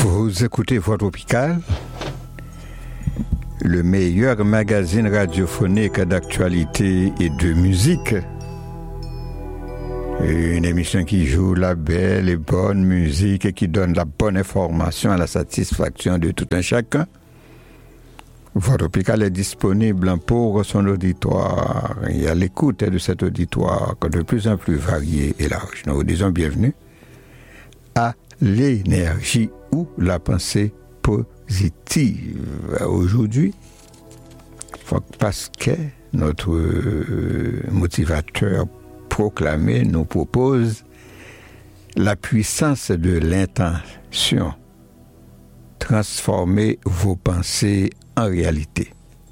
Vous écoutez Voix Tropicale, le meilleur magazine radiophonique d'actualité et de musique. Une émission qui joue la belle et bonne musique et qui donne la bonne information à la satisfaction de tout un chacun. Voix Tropicale est disponible pour son auditoire et à l'écoute de cet auditoire de plus en plus varié et large. Nous vous disons bienvenue à l'énergie ou la pensée positive. Aujourd'hui, Pascal, notre motivateur proclamé, nous propose la puissance de l'intention. Transformer vos pensées en réalité.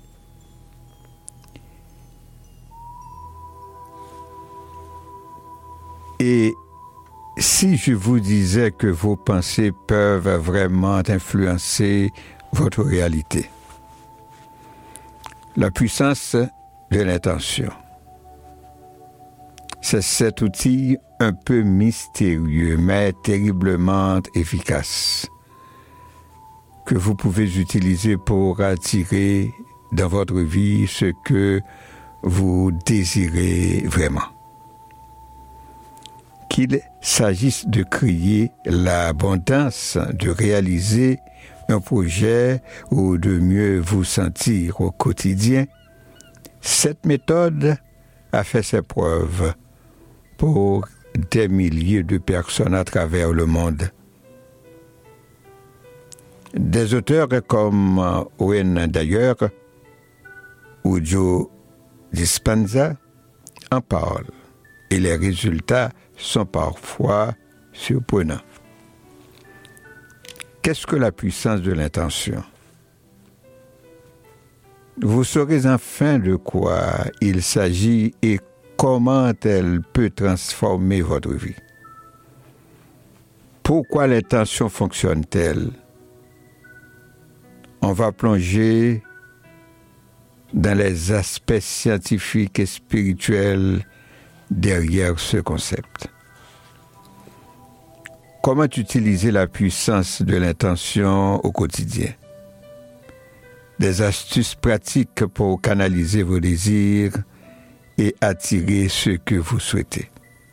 Et si je vous disais que vos pensées peuvent vraiment influencer votre réalité, la puissance de l'intention, c'est cet outil un peu mystérieux mais terriblement efficace que vous pouvez utiliser pour attirer dans votre vie ce que vous désirez vraiment. Qu'il s'agisse de créer l'abondance, de réaliser un projet ou de mieux vous sentir au quotidien, cette méthode a fait ses preuves pour des milliers de personnes à travers le monde. Des auteurs comme Wayne Dyer ou Joe Dispenza en parlent et les résultats sont parfois surprenants. Qu'est-ce que la puissance de l'intention? Vous saurez enfin de quoi il s'agit et comment elle peut transformer votre vie. Pourquoi l'intention fonctionne-t-elle? On va plonger dans les aspects scientifiques et spirituels derrière ce concept. Comment utiliser la puissance de l'intention au quotidien? Des astuces pratiques pour canaliser vos désirs et attirer ce que vous souhaitez.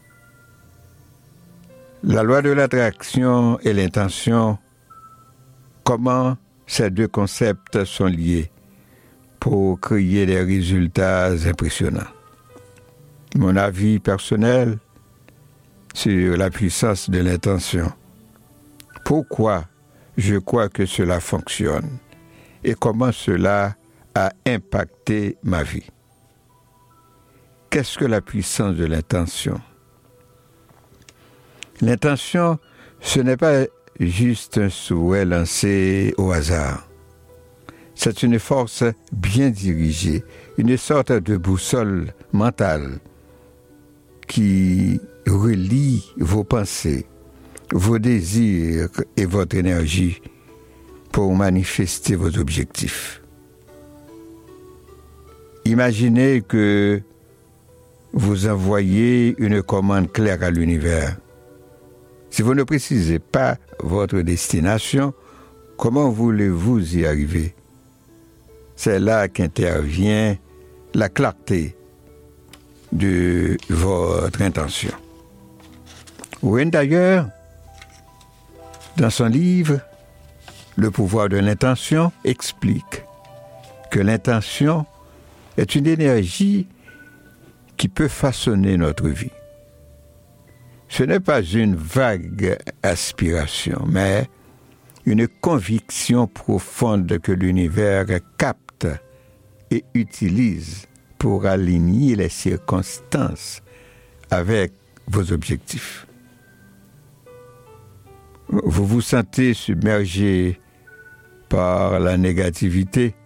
La loi de l'attraction et l'intention, comment ces deux concepts sont liés pour créer des résultats impressionnants. Mon avis personnel sur la puissance de l'intention. Pourquoi je crois que cela fonctionne et comment cela a impacté ma vie. Qu'est-ce que la puissance de l'intention? L'intention, ce n'est pas juste un souhait lancé au hasard. C'est une force bien dirigée, une sorte de boussole mentale qui relie vos pensées, vos désirs et votre énergie pour manifester vos objectifs. Imaginez que vous envoyez une commande claire à l'univers. Si vous ne précisez pas votre destination, comment voulez-vous y arriver? C'est là qu'intervient la clarté de votre intention. Wayne Dyer, dans son livre « Le pouvoir de l'intention », explique que l'intention est une énergie qui peut façonner notre vie. Ce n'est pas une vague aspiration, mais une conviction profonde que l'univers capte et utilise pour aligner les circonstances avec vos objectifs. Vous vous sentez submergé par la négativité,